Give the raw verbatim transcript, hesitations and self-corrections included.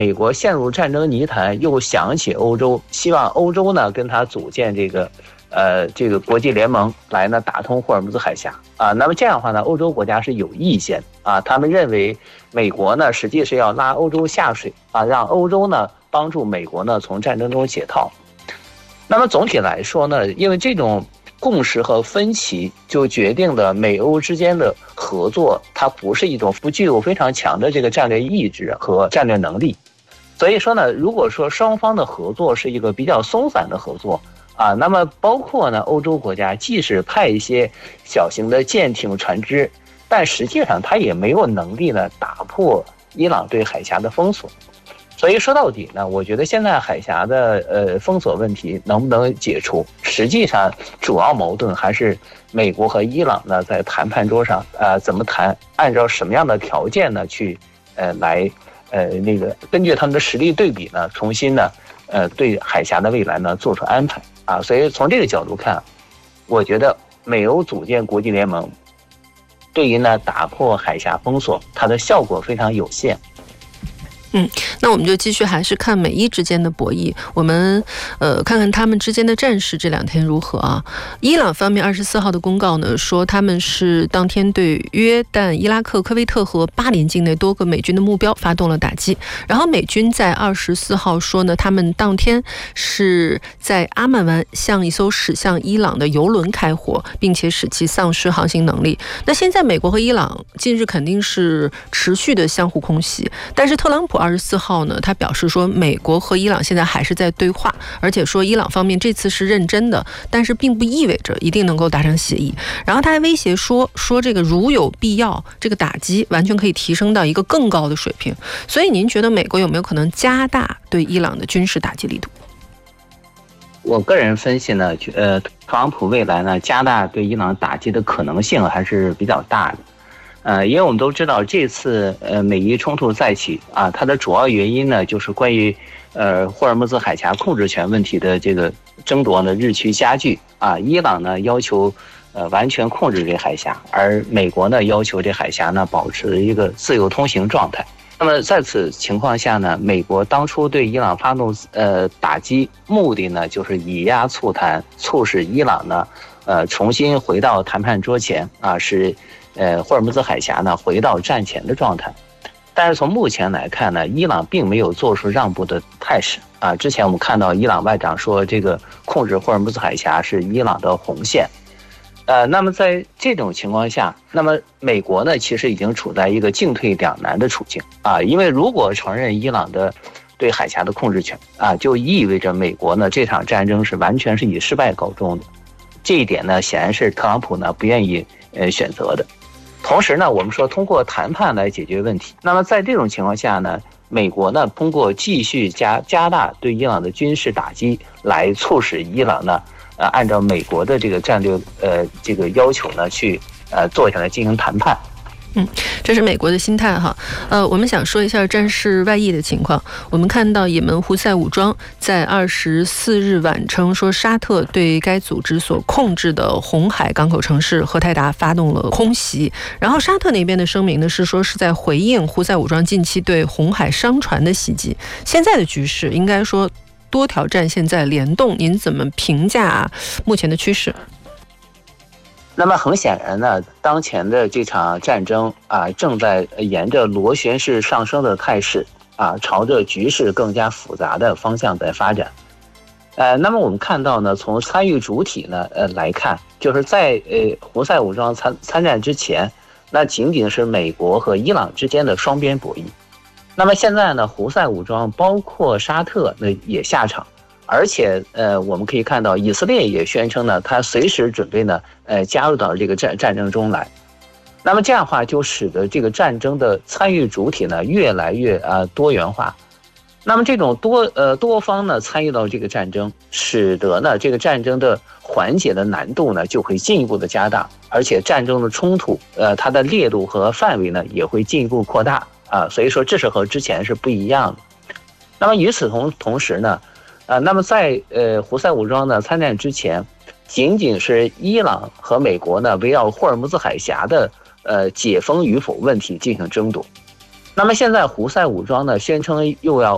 美国陷入战争泥潭，又想起欧洲，希望欧洲呢跟他组建这个呃这个国际联盟来呢打通霍尔木兹海峡啊。那么这样的话呢，欧洲国家是有意见啊，他们认为美国呢实际是要拉欧洲下水啊，让欧洲呢帮助美国呢从战争中解套。那么总体来说呢，因为这种共识和分歧就决定了美欧之间的合作，它不是一种不具有非常强的这个战略意志和战略能力。所以说呢，如果说双方的合作是一个比较松散的合作啊，那么包括呢欧洲国家即使派一些小型的舰艇船只，但实际上它也没有能力呢打破伊朗对海峡的封锁。所以说到底呢，我觉得现在海峡的呃封锁问题能不能解除，实际上主要矛盾还是美国和伊朗呢在谈判桌上呃怎么谈，按照什么样的条件呢去呃来呃那个根据他们的实力对比呢，重新呢呃对海峡的未来呢做出安排啊。所以从这个角度看，我觉得美欧组建国际联盟对于呢打破海峡封锁，它的效果非常有限。 嗯，那我们就继续还是看美伊之间的博弈，我们呃看看他们之间的战事这两天如何啊？伊朗方面二十四号的公告呢，说他们是当天对约旦、伊拉克、科威特和巴林境内多个美军的目标发动了打击。然后美军在二十四号说呢，他们当天是在阿曼湾向一艘驶向伊朗的油轮开火，并且使其丧失航行能力。那现在美国和伊朗近日肯定是持续的相互空袭，但是特朗普二十四号呢，他表示说，美国和伊朗现在还是在对话，而且说伊朗方面这次是认真的，但是并不意味着一定能够达成协议。然后他还威胁说，说这个如有必要，这个打击完全可以提升到一个更高的水平。所以您觉得美国有没有可能加大对伊朗的军事打击力度？ 我个人分析呢，呃，特朗普未来呢加大对伊朗打击的可能性还是比较大的。呃，因为我们都知道这次呃美伊冲突再起啊，它的主要原因呢就是关于呃霍尔木兹海峡控制权问题的这个争夺呢日趋加剧啊。伊朗呢要求呃完全控制这海峡，而美国呢要求这海峡呢保持一个自由通行状态。那么在此情况下呢，美国当初对伊朗发动呃打击，目的呢就是以压促谈，促使伊朗呢呃重新回到谈判桌前啊，使呃，霍尔木兹海峡呢回到战前的状态。但是从目前来看呢，伊朗并没有做出让步的态势啊。之前我们看到伊朗外长说，这个控制霍尔木兹海峡是伊朗的红线。呃，那么在这种情况下，那么美国呢其实已经处在一个进退两难的处境啊。因为如果承认伊朗的对海峡的控制权啊，就意味着美国呢这场战争是完全是以失败告终的。这一点呢，显然是特朗普呢不愿意呃选择的。同时呢，我们说通过谈判来解决问题。那么在这种情况下呢，美国呢通过继续加加大对伊朗的军事打击，来促使伊朗呢，呃，按照美国的这个战略呃这个要求呢，去呃坐下来进行谈判。 嗯，这是美国的心态哈。呃，我们想说一下战事外溢的情况。我们看到也门胡塞武装在二十四日晚称说，沙特对该组织所控制的红海港口城市荷台达发动了空袭。然后沙特那边的声明呢是说是在回应胡塞武装近期对红海商船的袭击。现在的局势应该说多条战线在联动，您怎么评价目前的趋势？ 那么很显然呢，当前的这场战争啊，正在沿着螺旋式上升的态势啊，朝着局势更加复杂的方向在发展。呃，那么我们看到呢，从参与主体呢呃来看，就是在呃胡塞武装参参战之前，那仅仅是美国和伊朗之间的双边博弈。那么现在呢，胡塞武装包括沙特那也下场。而且，呃，我们可以看到，以色列也宣称呢，他随时准备呢，呃，加入到这个战战争中来。那么这样的话，就使得这个战争的参与主体呢越来越啊多元化。那么这种多呃多方呢参与到这个战争，使得呢这个战争的缓解的难度呢就会进一步的加大，而且战争的冲突，呃，它的烈度和范围呢也会进一步扩大啊。所以说，这是和之前是不一样的。那么与此同同时呢。啊，那么在呃胡塞武装呢参战之前，仅仅是伊朗和美国呢围绕霍尔木兹海峡的呃解封与否问题进行争夺。那么现在胡塞武装呢宣称又要